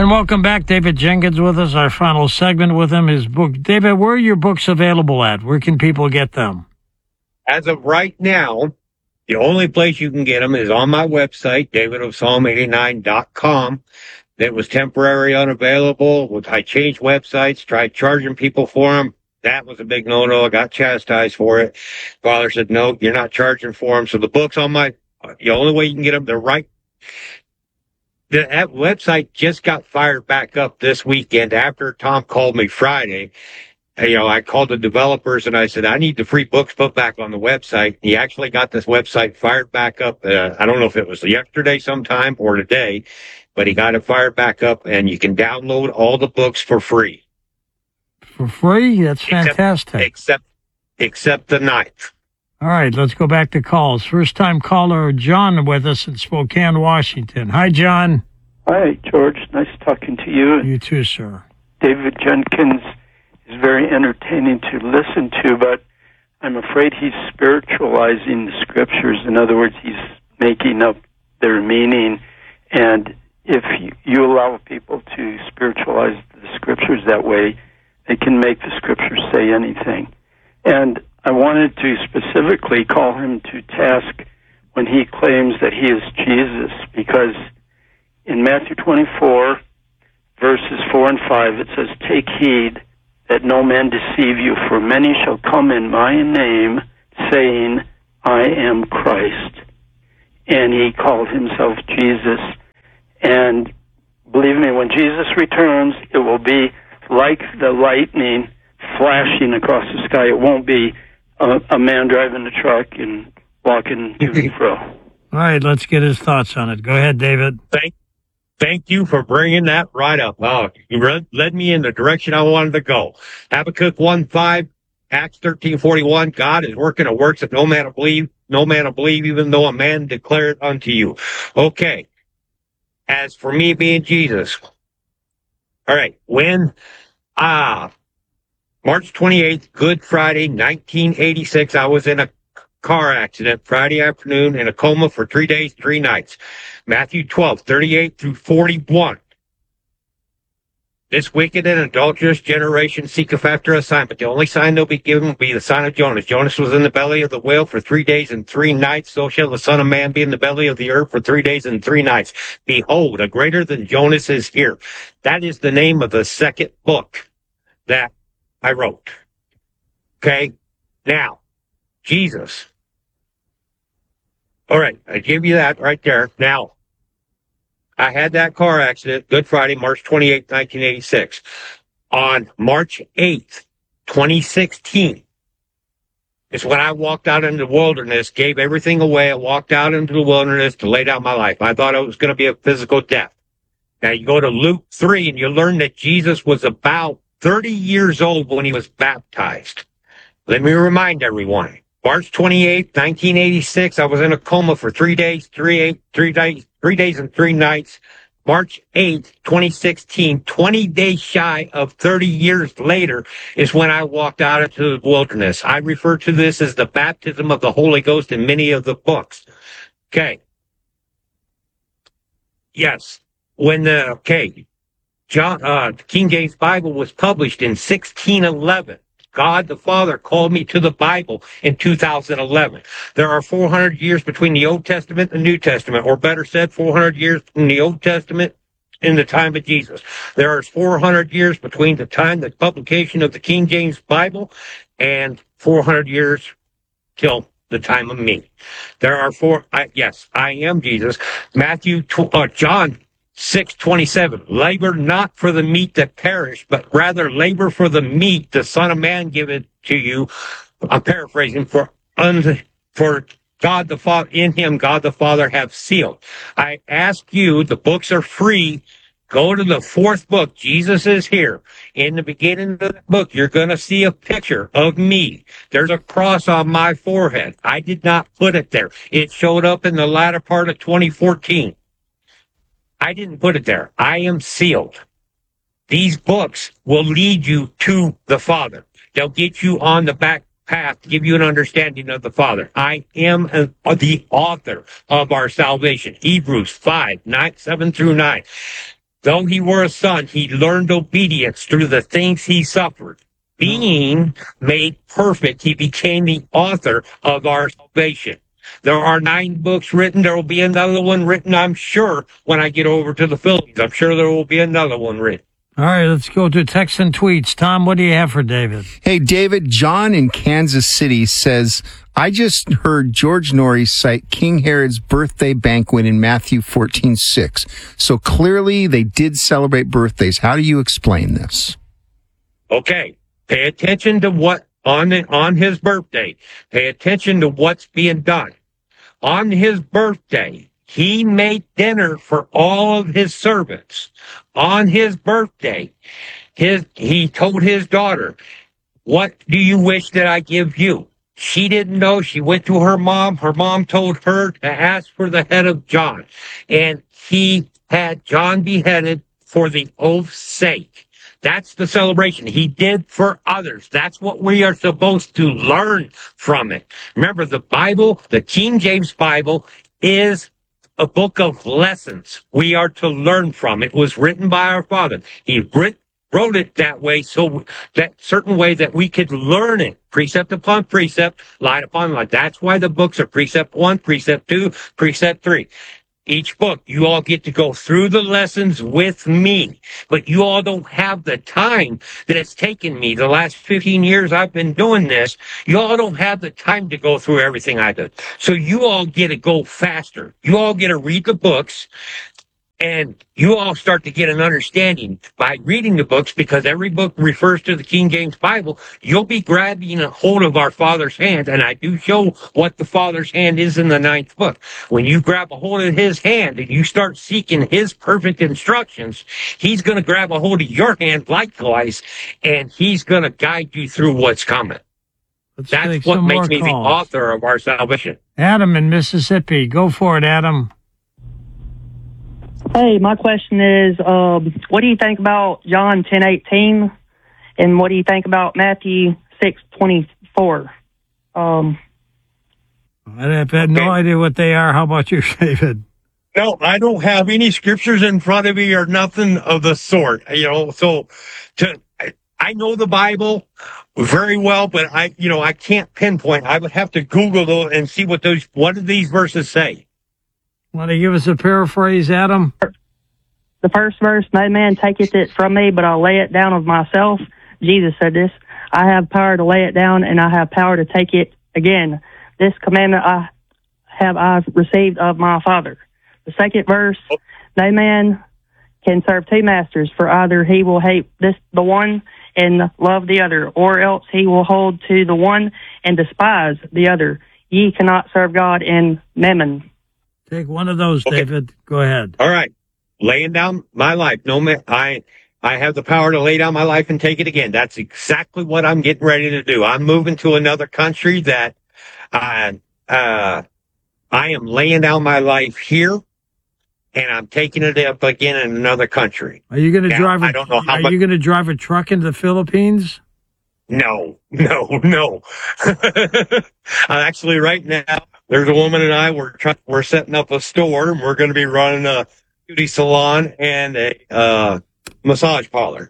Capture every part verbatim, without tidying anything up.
And welcome back, David Jenkins with us, our final segment with him, his book. David, where are your books available at? Where can people get them? As of right now, the only place you can get them is on my website, david of psalm eighty-nine dot com. That was temporarily unavailable. I changed websites, tried charging people for them. That was a big no-no. I got chastised for it. Father said, no, you're not charging for them. So the book's on my, the only way you can get them, they're right. The, that website just got fired back up this weekend after Tom called me Friday. You know, I called the developers and I said, I need the free books put back on the website. He actually got this website fired back up. Uh, I don't know if it was yesterday sometime or today, but he got it fired back up and you can download all the books for free. For free? That's fantastic. Except, except, except the ninth. All right, let's go back to calls. First time caller, John, with us in Spokane, Washington. Hi, John. Hi, George. Nice talking to you. You too, sir. David Jenkins is very entertaining to listen to, but I'm afraid he's spiritualizing the scriptures. In other words, he's making up their meaning. And if you, you allow people to spiritualize the scriptures that way, they can make the scriptures say anything. And I wanted to specifically call him to task when he claims that he is Jesus, because in Matthew twenty-four, verses four and five, it says, "Take heed that no man deceive you, for many shall come in my name, saying, I am Christ." And he called himself Jesus. And believe me, when Jesus returns, it will be like the lightning flashing across the sky. It won't be a, a man driving a truck and walking to and fro. All right, let's get his thoughts on it. Go ahead, David. Thank, thank you for bringing that right up. Oh, you re- led me in the direction I wanted to go. Habakkuk one five, Acts thirteen forty-one, God is working a works that no man will believe, no man will believe, even though a man declare it unto you. Okay. As for me being Jesus, all right, when, ah, March twenty-eighth, Good Friday, nineteen eighty-six, I was in a car accident Friday afternoon in a coma for three days, three nights. Matthew twelve, thirty-eight through forty-one. This wicked and adulterous generation seeketh after a sign, but the only sign they'll be given will be the sign of Jonas. Jonas was in the belly of the whale for three days and three nights. So shall the Son of Man be in the belly of the earth for three days and three nights. Behold, a greater than Jonas is here. That is the name of the second book that I wrote. Okay? Now, Jesus. All right, I give you that right there. Now, I had that car accident, Good Friday, March twenty-eighth, nineteen eighty-six. On March eighth, twenty sixteen, is when I walked out into the wilderness, gave everything away. I walked out into the wilderness to lay down my life. I thought it was going to be a physical death. Now, you go to Luke three, and you learn that Jesus was about thirty years old when he was baptized. Let me remind everyone. March twenty-eighth, nineteen eighty-six, I was in a coma for three days, three, eight, three days, three days and three nights. March eighth, twenty sixteen, twenty days shy of thirty years later is when I walked out into the wilderness. I refer to this as the baptism of the Holy Ghost in many of the books. Okay. Yes. When the, okay, John, uh, King James Bible was published in sixteen eleven. God the Father called me to the Bible in two thousand eleven. There are four hundred years between the Old Testament and the New Testament, or better said, four hundred years in the Old Testament in the time of Jesus. There are four hundred years between the time the publication of the King James Bible and four hundred years till the time of me. There are four, I, yes, I am Jesus. Matthew, uh, John six twenty-seven, labor not for the meat that perish, but rather labor for the meat the Son of Man giveth to you. I'm paraphrasing, for un, for God the Father, in him God the Father have sealed. I ask you, the books are free. Go to the fourth book, Jesus is here. In the beginning of the book, you're going to see a picture of me. There's a cross on my forehead. I did not put it there. It showed up in the latter part of twenty fourteen. I didn't put it there. I am sealed. These books will lead you to the Father. They'll get you on the back path to give you an understanding of the Father. I am a, the author of our salvation. Hebrews five, nine, seven through nine. Though he were a son, he learned obedience through the things he suffered. Being made perfect, he became the author of our salvation. There are nine books written. There will be another one written, I'm sure, when I get over to the Philippines. I'm sure there will be another one written. All right, let's go to text and tweets. Tom, what do you have for David? Hey, David, John in Kansas City says, I just heard George Norrie cite King Herod's birthday banquet in Matthew fourteen six. So clearly they did celebrate birthdays. How do you explain this? Okay, pay attention to what on the, on his birthday. Pay attention to what's being done. On his birthday, he made dinner for all of his servants. On his birthday, his he told his daughter, what do you wish that I give you? She didn't know. She went to her mom. Her mom told her to ask for the head of John. And he had John beheaded for the oath's sake. That's the celebration he did for others. That's what we are supposed to learn from it. Remember, the Bible, the King James Bible, is a book of lessons we are to learn from. It was written by our Father. He writ, wrote it that way, so that certain way that we could learn it, precept upon precept, line upon line. That's why the books are precept one, precept two, precept three. Each book, you all get to go through the lessons with me, but you all don't have the time that it's taken me the last fifteen years I've been doing this. You all don't have the time to go through everything I do. So you all get to go faster. You all get to read the books, and you all start to get an understanding by reading the books, because every book refers to the King James Bible. You'll be grabbing a hold of our Father's hand, and I do show what the Father's hand is in the ninth book. When you grab a hold of his hand and you start seeking his perfect instructions, he's going to grab a hold of your hand likewise, and he's going to guide you through what's coming. Let's That's what makes me calls. the author of our salvation. Adam in Mississippi. Go for it, Adam. Hey, my question is, um, what do you think about John ten eighteen, and what do you think about Matthew six twenty-four? Um, I have had no idea what they are. How about you, David? No, I don't have any scriptures in front of me or nothing of the sort. You know, so to I know the Bible very well, but I, you know, I can't pinpoint. I would have to Google those and see what those what do these verses say. Want to give us a paraphrase, Adam? The first verse, no man taketh it from me, but I'll lay it down of myself. Jesus said this. I have power to lay it down, and I have power to take it again. This commandment I have I received of my Father. The second verse, no man can serve two masters, for either he will hate this the one and love the other, or else he will hold to the one and despise the other. Ye cannot serve God and mammon. Take one of those, okay. David. Go ahead. All right. Laying down my life. No man, I, I have the power to lay down my life and take it again. That's exactly what I'm getting ready to do. I'm moving to another country that, uh, uh, I am laying down my life here, and I'm taking it up again in another country. Are you going to drive? A, I don't know how Are much, you going to drive a truck into the Philippines? No, no, no. Actually, right now, there's a woman and I, we're trying, we're setting up a store, and we're going to be running a beauty salon and a uh, massage parlor.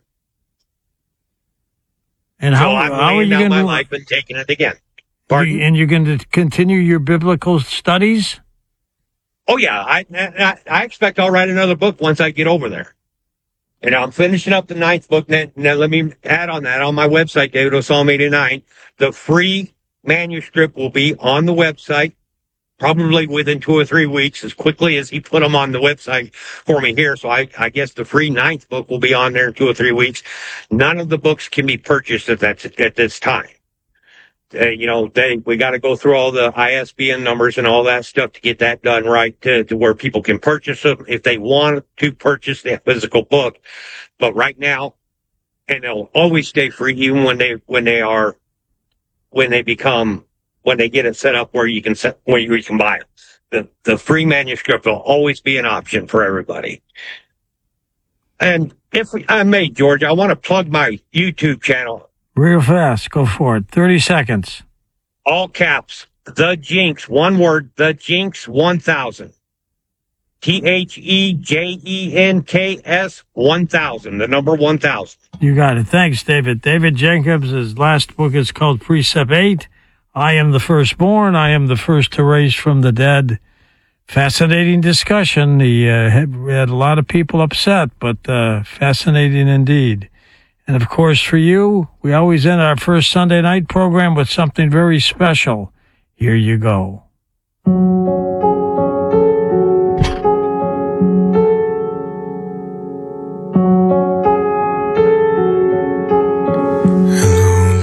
And how, so I'm how are you going to my life and taking it again? Pardon? And you're going to continue your biblical studies? Oh yeah, I, I I expect I'll write another book once I get over there. And I'm finishing up the ninth book. Now, now let me add on that on my website, David O. Psalm eighty-nine. The free manuscript will be on the website probably within two or three weeks, as quickly as he put them on the website for me here. So I, I guess the free ninth book will be on there in two or three weeks. None of the books can be purchased at that at this time. Uh, you know, they we got to go through all the I S B N numbers and all that stuff to get that done right to, to where people can purchase them if they want to purchase the physical book. But right now, and they'll always stay free even when they when they are when they become when they get it set up where you can set where you can buy it. The the free manuscript will always be an option for everybody. And if I may, George, I want to plug my YouTube channel. Real fast. Go for it. thirty seconds. All caps. The Jinx. One word. The Jinx one thousand. T H E J E N K S one thousand, the number one thousand. You got it. Thanks, David. David Jacobs, his last book is called Precept eight. I am the firstborn. I am the first to raise from the dead. Fascinating discussion. He uh, had, we had a lot of people upset, but uh, fascinating indeed. And of course, for you, we always end our first Sunday night program with something very special. Here you go.